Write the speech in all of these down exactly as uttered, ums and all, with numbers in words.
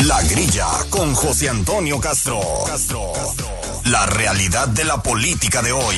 La Grilla con José Antonio Castro. Castro. La realidad de la política de hoy.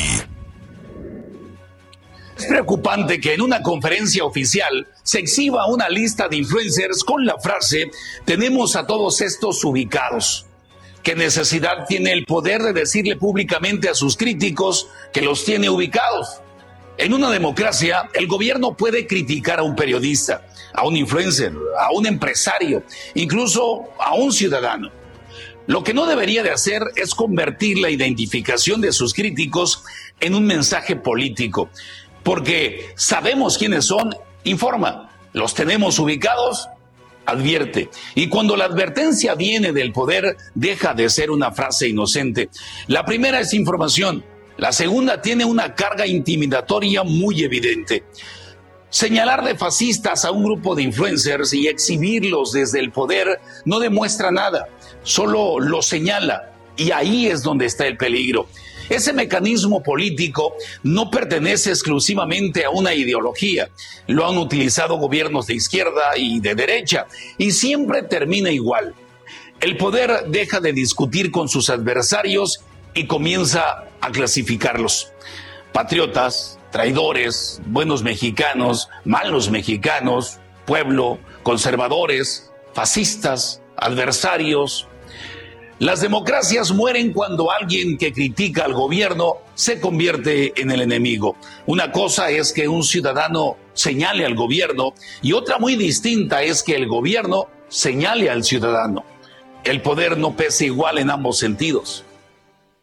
Es preocupante que en una conferencia oficial se exhiba una lista de influencers con la frase "tenemos a todos estos ubicados". ¿Qué necesidad tiene el poder de decirle públicamente a sus críticos que los tiene ubicados? En una democracia, el gobierno puede criticar a un periodista, a un influencer, a un empresario, incluso a un ciudadano. Lo que no debería de hacer es convertir la identificación de sus críticos en un mensaje político, porque sabemos quiénes son, informa, los tenemos ubicados, advierte. Y cuando la advertencia viene del poder, deja de ser una frase inocente. La primera es información. La segunda tiene una carga intimidatoria muy evidente. Señalar de fascistas a un grupo de influencers y exhibirlos desde el poder no demuestra nada, solo lo señala, y ahí es donde está el peligro. Ese mecanismo político no pertenece exclusivamente a una ideología. Lo han utilizado gobiernos de izquierda y de derecha, y siempre termina igual. El poder deja de discutir con sus adversarios y comienza a clasificarlos. Patriotas, traidores, buenos mexicanos, malos mexicanos, pueblo, conservadores, fascistas, adversarios. Las democracias mueren cuando alguien que critica al gobierno se convierte en el enemigo. Una cosa es que un ciudadano señale al gobierno y otra muy distinta es que el gobierno señale al ciudadano. El poder no pesa igual en ambos sentidos.